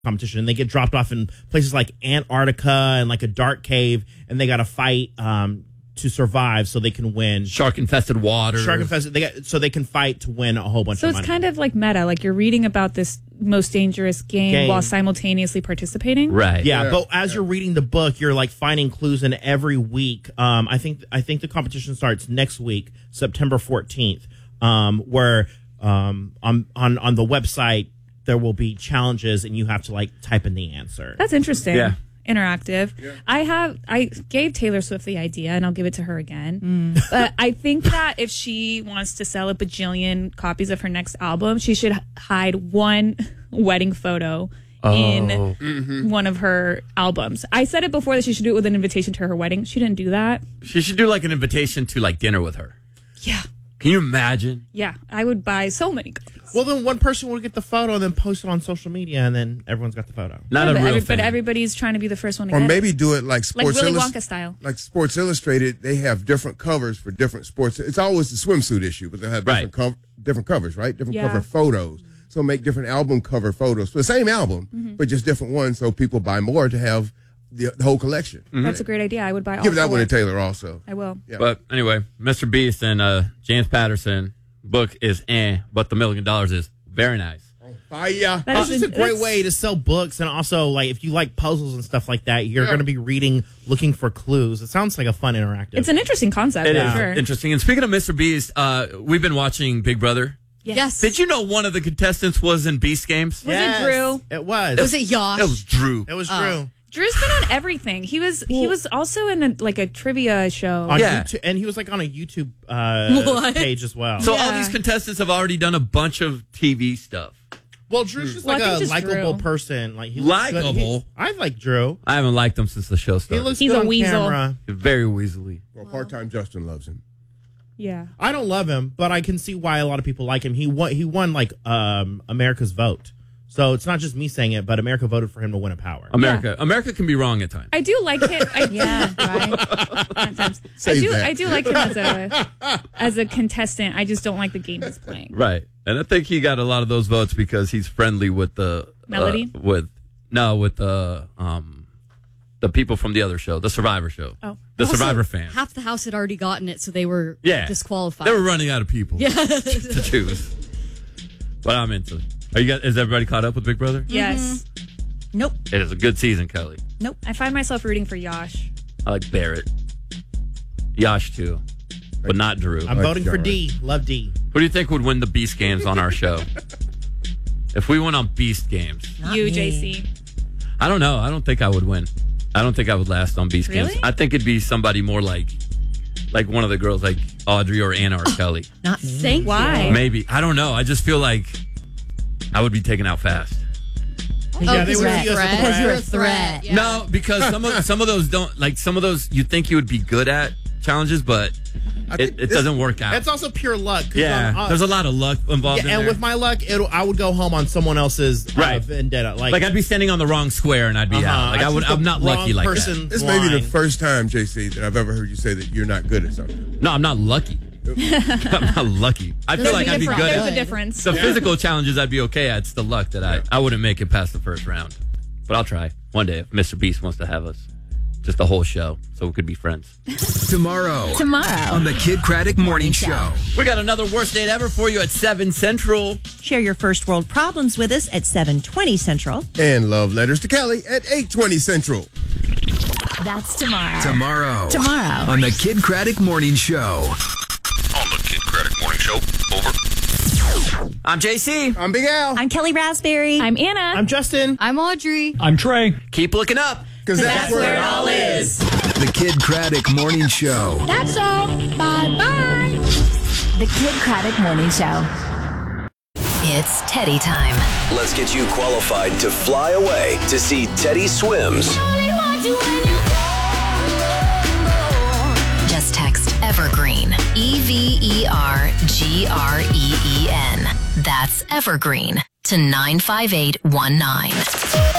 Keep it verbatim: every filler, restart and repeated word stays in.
competition, and they get dropped off in places like Antarctica and like a dark cave, and they got to fight um, to survive so they can win. Shark infested water. Shark infested. They got, so they can fight to win a whole bunch so of money. So it's kind of like meta. Like you're reading about this most dangerous game, game. while simultaneously participating. Right. Yeah, yeah. but as yeah. you're reading the book, you're like finding clues in every week. Um, I think I think the competition starts next week, September fourteenth, um, where um, on on on the website there will be challenges, and you have to like type in the answer. That's interesting. Yeah. Interactive. Yeah. I have. I gave Taylor Swift the idea, and I'll give it to her again. Mm. But I think that if she wants to sell a bajillion copies of her next album, she should hide one wedding photo oh. in mm-hmm. one of her albums. I said it before that she should do it with an invitation to her wedding. She didn't do that. She should do like an invitation to like dinner with her. Yeah. Can you imagine? Yeah, I would buy so many copies. Well, then one person will get the photo and then post it on social media, and then everyone's got the photo. Not yeah, a but real every, thing. But everybody's trying to be the first one to or get maybe it. do it like Sports like Willy Illust- Wonka style. Like Sports Illustrated, they have different covers for different sports. It's always the swimsuit issue, but they have different, right. co- different covers, right? Different yeah. cover photos. So make different album cover photos for the same album, mm-hmm. but just different ones, so people buy more to have the, the whole collection. Mm-hmm. That's a great idea. I would buy all Give that four. one to Taylor also. I will. Yeah. But anyway, Mister Beast and uh, James Patterson book is eh, but the million dollars is very nice. Fire. That's just a great way to sell books, and also like if you like puzzles and stuff like that, you're yeah. going to be reading, looking for clues. It sounds like a fun interactive. It's an interesting concept. It for is sure. interesting. And speaking of Mister Beast, uh, we've been watching Big Brother. Yes. yes. Did you know one of the contestants was in Beast Games? Was it Drew? It was. Was it Yosh? It was Drew. It was Oh. Drew. Drew's been on everything. He was he was also in a, like a trivia show. On Yeah. YouTube, and he was like on a YouTube uh, What? page as well. So all Yeah. these contestants have already done a bunch of T V stuff. well, Drew's just Well, I like think a just likable Drew. person. Like he looks good. Likeable? He- I like Drew. I haven't liked him since the show He started. looks He's good a on weasel. camera. Very weaselly. Well, part-time Justin loves him. Yeah. I don't love him, but I can see why a lot of people like him. He won. He won like um, America's vote. So it's not just me saying it, but America voted for him to win a power. America, America can be wrong at times. I do like him. I, Yeah, right. sometimes. I Say do. that. I do like him as a as a contestant. I just don't like the game he's playing. Right, and I think he got a lot of those votes because he's friendly with the Melody? uh, with no, with the um, the people from the other show, the Survivor show. Oh. the Also, Survivor fans. Half the house had already gotten it, so they were Yeah, disqualified. They were running out of people Yeah. to choose. But I'm into it. Are you guys? Is everybody caught up with Big Brother? Yes. Nope. It is a good season, Kelly. Nope. I find myself rooting for Yosh. I like Barrett, Yash too, but not Drew. I'm Like voting for John. D. Love D. Who do you think would win the Beast Games on our show? If we went on Beast Games, Not you, me. J C. I don't know. I don't think I would win. I don't think I would last on Beast Really? Games. I think it'd be somebody more like, like one of the girls, like Audrey or Anna or Kelly. Not me. Thank Why? you. Maybe. I don't know. I just feel like I would be taken out fast. Yeah, Oh, they because would you're a see us as a threat. threat. Because you're a threat. Yeah. No, because some of some of those don't like some of those you think you would be good at challenges, but I it, think it this- doesn't work out. It's also pure luck. 'cause yeah, I'm, uh, there's a lot of luck involved yeah, in and there. with my luck, it'll, I would go home on someone else's uh, Right. vendetta. Like, like I'd be standing on the wrong square and I'd be uh-huh, out. Like I would. choose the I'm not wrong lucky like that. person This may be the line. first time, J C, that I've ever heard you say that you're not good at something. No, I'm not lucky. I'm not lucky. I feel There's like a I'd be difference. good There's at a difference. the physical challenges. I'd be okay at. It's the luck that I I wouldn't make it past the first round. But I'll try one day if Mister Beast wants to have us. Just the whole show, so we could be friends. Tomorrow. Tomorrow. On the Kid Craddock Morning Show. We got another worst date ever for you at seven Central. Share your first world problems with us at seven twenty Central. And love letters to Kelly at eight twenty Central. That's tomorrow. Tomorrow. Tomorrow. On the Kid Craddock Morning Show. On the Kid Craddock Morning Show. Over. I'm J C. I'm Big Al. I'm Kelly Raspberry. I'm Anna. I'm Justin. I'm Audrey. I'm Trey. Keep looking up. Because that's, where it all is. The Kid Craddock Morning Show. That's all. Bye-bye. The Kid Craddock Morning Show. It's Teddy time. Let's get you qualified to fly away to see Teddy Swims. Just text Evergreen. E V E R G R E E N. That's Evergreen to nine five eight one nine.